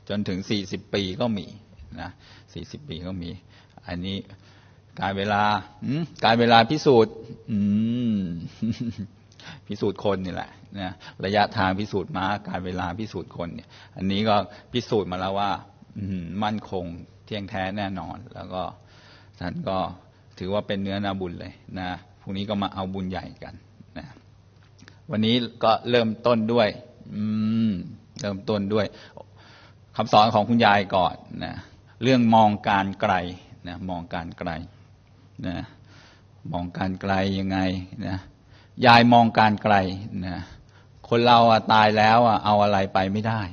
จนถึง40 ปีก็มีนะ40 ปีก็มีอันนี้การเวลาพิสูจน์พิสูจน์คนนี่แหละนะระยะทางพิสูจน์ม้าการเวลาพิสูจน์คนเนี่ยอันนี้ก็พิสูจน์มาแล้วว่ามั่นคงเที่ยงแท้แน่นอนแล้วก็ท่านก็ถือว่าเป็นเนื้อนาบุญเลยนะพรุ่งนี้ก็มาเอาบุญใหญ่กันนะวันนี้ก็เริ่มต้นด้วยคำสอนของคุณยายก่อนนะเรื่องมองการไกลนะมองการไกลนะมองการไกลยังไงนะยายมองการไกลนะคนเราตายแล้วเอาอะไรไปไม่ได้